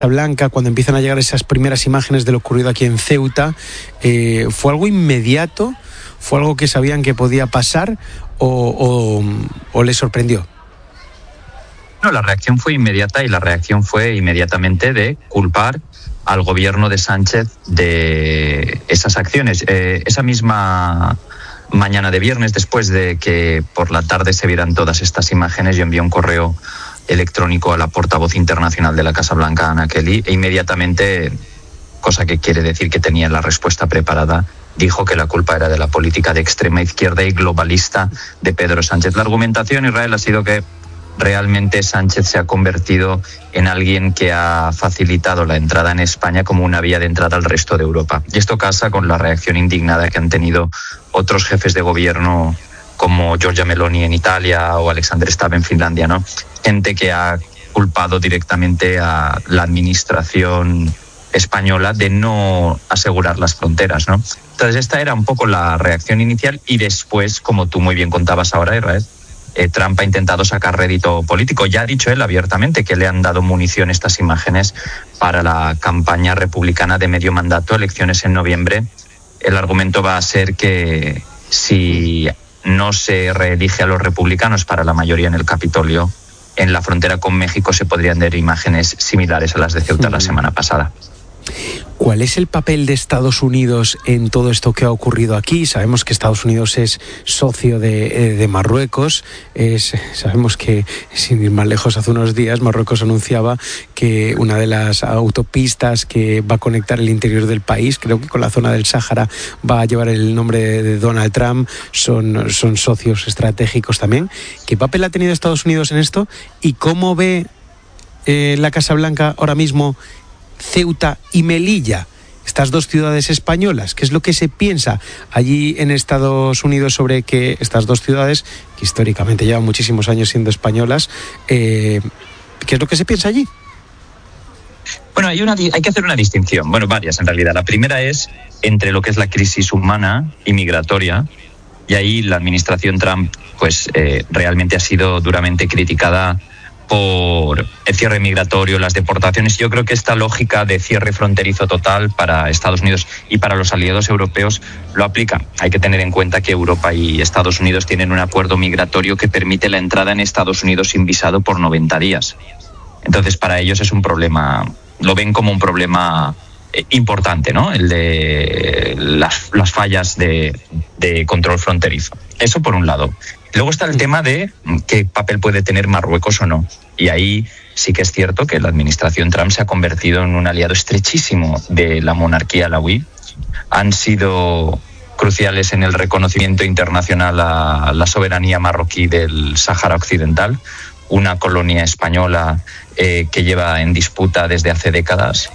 Blanca, cuando empiezan a llegar esas primeras imágenes de lo ocurrido aquí en Ceuta, ¿fue algo inmediato? ¿Fue algo que sabían que podía pasar o les sorprendió? No, la reacción fue inmediata y la reacción fue inmediatamente de culpar al gobierno de Sánchez de esas acciones. Esa misma mañana de viernes, después de que por la tarde se vieran todas estas imágenes, yo envié un correo electrónico a la portavoz internacional de la Casa Blanca, Anna Kelly, e inmediatamente, cosa que quiere decir que tenía la respuesta preparada, dijo que la culpa era de la política de extrema izquierda y globalista de Pedro Sánchez. La argumentación, Israel, ha sido que realmente Sánchez se ha convertido en alguien que ha facilitado la entrada en España como una vía de entrada al resto de Europa. Y esto casa con la reacción indignada que han tenido otros jefes de gobierno como Giorgia Meloni en Italia o Alexander Stubb en Finlandia, ¿no? Gente que ha culpado directamente a la administración española de no asegurar las fronteras, ¿no? Entonces esta era un poco la reacción inicial y después, como tú muy bien contabas ahora, Israel, Trump ha intentado sacar rédito político. Ya ha dicho él abiertamente que le han dado munición estas imágenes para la campaña republicana de medio mandato, elecciones en noviembre. El argumento va a ser que si no se reelige a los republicanos para la mayoría en el Capitolio, en la frontera con México se podrían ver imágenes similares a las de Ceuta la semana pasada. ¿Cuál es el papel de Estados Unidos en todo esto que ha ocurrido aquí? Sabemos que Estados Unidos es socio de Marruecos. Sabemos que, sin ir más lejos, hace unos días Marruecos anunciaba que una de las autopistas que va a conectar el interior del país, creo que con la zona del Sáhara, va a llevar el nombre de Donald Trump. Son socios estratégicos también. ¿Qué papel ha tenido Estados Unidos en esto? ¿Y cómo ve la Casa Blanca ahora mismo Ceuta y Melilla, estas dos ciudades españolas? ¿Qué es lo que se piensa allí en Estados Unidos sobre que estas dos ciudades, que históricamente llevan muchísimos años siendo españolas, qué es lo que se piensa allí? Bueno, hay que hacer una distinción, bueno, varias en realidad. La primera es entre lo que es la crisis humana y migratoria, y ahí la administración Trump pues realmente ha sido duramente criticada por el cierre migratorio, las deportaciones. Yo creo que esta lógica de cierre fronterizo total para Estados Unidos y para los aliados europeos lo aplica. Hay que tener en cuenta que Europa y Estados Unidos tienen un acuerdo migratorio que permite la entrada en Estados Unidos sin visado por 90 días. Entonces, para ellos es un problema, lo ven como un problema importante, ¿no? El de las fallas de control fronterizo. Eso por un lado. Luego está el tema de qué papel puede tener Marruecos o no. Y ahí sí que es cierto que la administración Trump se ha convertido en un aliado estrechísimo de la monarquía alauí. Han sido cruciales en el reconocimiento internacional a la soberanía marroquí del Sáhara Occidental, una colonia española que lleva en disputa desde hace décadas.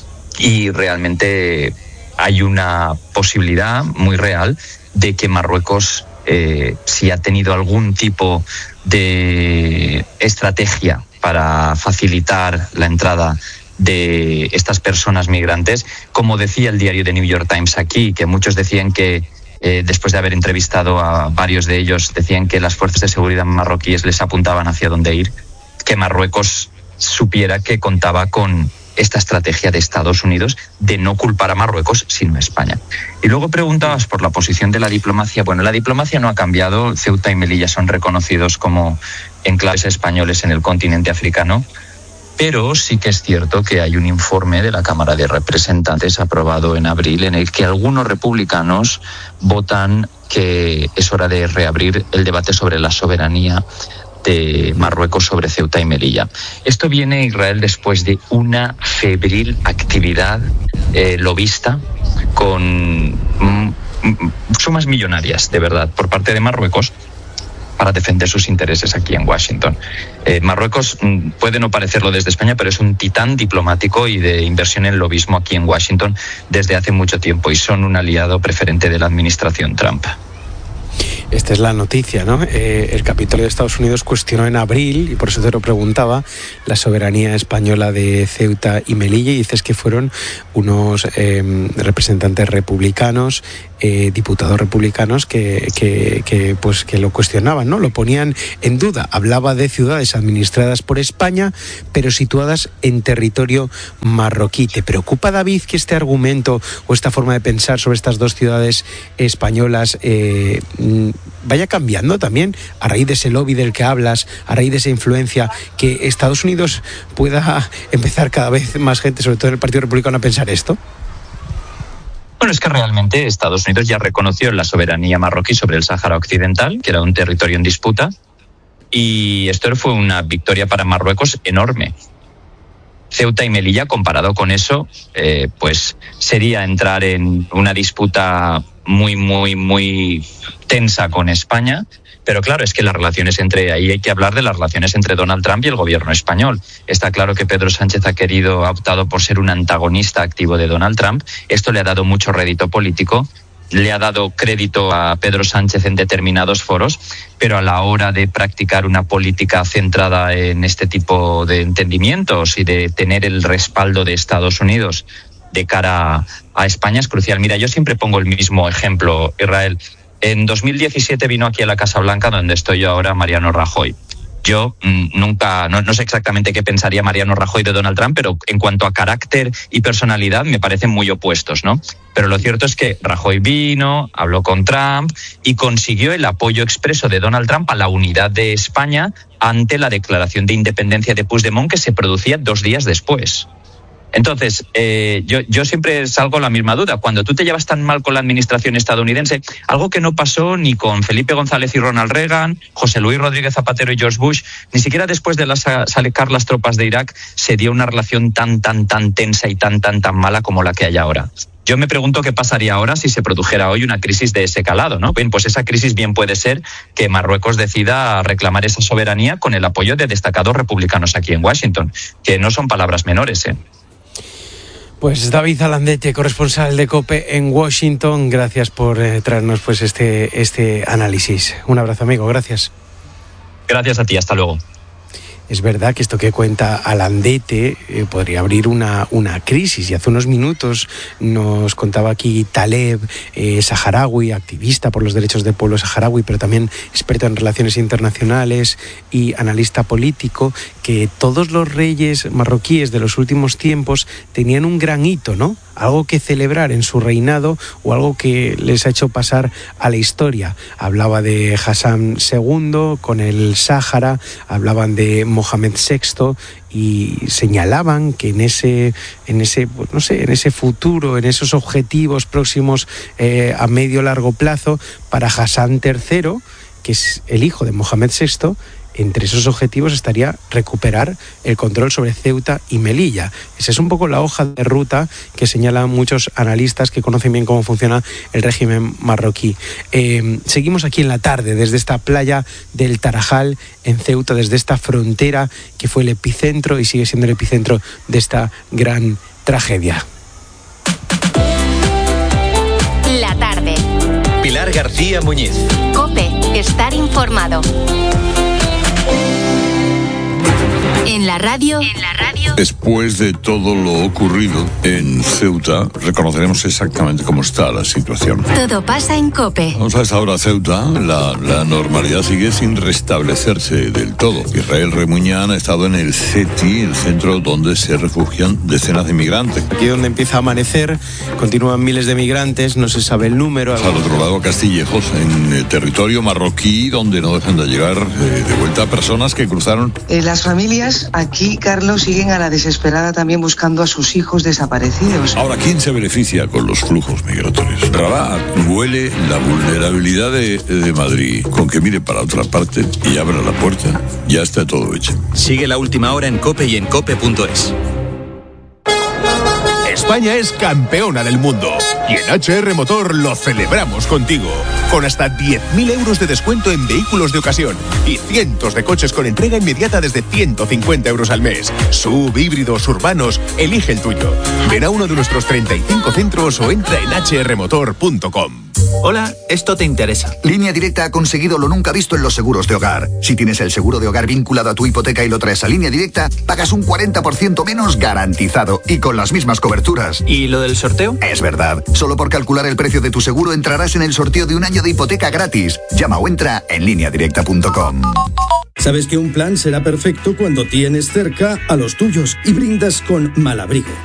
Y realmente hay una posibilidad muy real de que Marruecos, si ha tenido algún tipo de estrategia para facilitar la entrada de estas personas migrantes, como decía el diario The New York Times aquí, que muchos decían que, después de haber entrevistado a varios de ellos, decían que las fuerzas de seguridad marroquíes les apuntaban hacia dónde ir, que Marruecos supiera que contaba con esta estrategia de Estados Unidos de no culpar a Marruecos, sino a España. Y luego preguntabas por la posición de la diplomacia. Bueno, la diplomacia no ha cambiado. Ceuta y Melilla son reconocidos como enclaves españoles en el continente africano, pero sí que es cierto que hay un informe de la Cámara de Representantes aprobado en abril en el que algunos republicanos votan que es hora de reabrir el debate sobre la soberanía de Marruecos sobre Ceuta y Melilla. Esto viene, Israel, después de una febril actividad lobista con sumas millonarias, de verdad, por parte de Marruecos para defender sus intereses aquí en Washington. Marruecos puede no parecerlo desde España, pero es un titán diplomático y de inversión en lobismo aquí en Washington desde hace mucho tiempo y son un aliado preferente de la administración Trump. Esta es la noticia, ¿no? El Capitolio de Estados Unidos cuestionó en abril, y por eso te lo preguntaba, la soberanía española de Ceuta y Melilla, y dices que fueron unos representantes republicanos, diputados republicanos que lo cuestionaban, ¿no? Lo ponían en duda. Hablaba de ciudades administradas por España, pero situadas en territorio marroquí. ¿Te preocupa, David, que este argumento o esta forma de pensar sobre estas dos ciudades españolas vaya cambiando también a raíz de ese lobby del que hablas, a raíz de esa influencia, que Estados Unidos pueda empezar cada vez más gente, sobre todo en el Partido Republicano, a pensar esto? Bueno, es que realmente Estados Unidos ya reconoció la soberanía marroquí sobre el Sáhara Occidental, que era un territorio en disputa, y esto fue una victoria para Marruecos enorme. Ceuta y Melilla, comparado con eso, pues sería entrar en una disputa muy tensa con España. Pero claro, es que ahí hay que hablar de las relaciones entre Donald Trump y el gobierno español. Está claro que Pedro Sánchez ha optado por ser un antagonista activo de Donald Trump. Esto le ha dado mucho rédito político, le ha dado crédito a Pedro Sánchez en determinados foros, pero a la hora de practicar una política centrada en este tipo de entendimientos y de tener el respaldo de Estados Unidos de cara a España es crucial. Mira, yo siempre pongo el mismo ejemplo, Israel. En 2017 vino aquí a la Casa Blanca, donde estoy yo ahora, Mariano Rajoy. Yo no sé exactamente qué pensaría Mariano Rajoy de Donald Trump, pero en cuanto a carácter y personalidad me parecen muy opuestos, ¿no? Pero lo cierto es que Rajoy vino, habló con Trump y consiguió el apoyo expreso de Donald Trump a la unidad de España ante la declaración de independencia de Puigdemont, que se producía 2 días después. Entonces, yo siempre salgo a la misma duda. Cuando tú te llevas tan mal con la administración estadounidense, algo que no pasó ni con Felipe González y Ronald Reagan, José Luis Rodríguez Zapatero y George Bush, ni siquiera después de sacar las tropas de Irak se dio una relación tan tensa y tan mala como la que hay ahora. Yo me pregunto qué pasaría ahora si se produjera hoy una crisis de ese calado, ¿no? Bien, pues esa crisis bien puede ser que Marruecos decida reclamar esa soberanía con el apoyo de destacados republicanos aquí en Washington, que no son palabras menores, ¿eh? Pues David Alandete, corresponsal de COPE en Washington, gracias por traernos pues este análisis. Un abrazo, amigo, gracias. Gracias a ti, hasta luego. Es verdad que esto que cuenta Alandete podría abrir una crisis, y hace unos minutos nos contaba aquí Taleb, saharaui, activista por los derechos del pueblo saharaui, pero también experto en relaciones internacionales y analista político, que todos los reyes marroquíes de los últimos tiempos tenían un gran hito, ¿no? Algo que celebrar en su reinado o algo que les ha hecho pasar a la historia. Hablaba de Hassan II con el Sáhara, hablaban de Mohamed VI y señalaban que en ese futuro, en esos objetivos próximos a medio largo plazo, para Hassan III, que es el hijo de Mohamed VI, entre esos objetivos estaría recuperar el control sobre Ceuta y Melilla. Esa es un poco la hoja de ruta que señalan muchos analistas que conocen bien cómo funciona el régimen marroquí. Seguimos aquí en la tarde, desde esta playa del Tarajal, en Ceuta, desde esta frontera que fue el epicentro y sigue siendo el epicentro de esta gran tragedia. La tarde. Pilar García Muñiz. COPE, estar informado. En la radio. Después de todo lo ocurrido en Ceuta, reconoceremos exactamente cómo está la situación. Todo pasa en COPE. Vamos a esta hora, Ceuta. La normalidad sigue sin restablecerse del todo. Israel Remuñán ha estado en el CETI, el centro donde se refugian decenas de migrantes. Aquí donde empieza a amanecer, continúan miles de migrantes, no se sabe el número. Al otro lado, Castillejos, en el territorio marroquí, donde no dejan de llegar de vuelta personas que cruzaron. Las familias aquí, Carlos, siguen a la desesperada también buscando a sus hijos desaparecidos. Ahora, ¿quién se beneficia con los flujos migratorios? Rabat huele la vulnerabilidad de Madrid. Con que mire para otra parte y abra la puerta, ya está todo hecho. Sigue la última hora en COPE y en COPE.es. España es campeona del mundo y en HR Motor lo celebramos contigo, con hasta 10.000 euros de descuento en vehículos de ocasión y cientos de coches con entrega inmediata desde 150 euros al mes. SUV, híbridos, urbanos, elige el tuyo. Ven a uno de nuestros 35 centros o entra en hrmotor.com. Hola, esto te interesa. Línea Directa ha conseguido lo nunca visto en los seguros de hogar. Si tienes el seguro de hogar vinculado a tu hipoteca y lo traes a Línea Directa, pagas un 40% menos garantizado y con las mismas coberturas. ¿Y lo del sorteo? Es verdad. Solo por calcular el precio de tu seguro entrarás en el sorteo de un año de hipoteca gratis. Llama o entra en lineadirecta.com. Sabes que un plan será perfecto cuando tienes cerca a los tuyos y brindas con Malabrigo.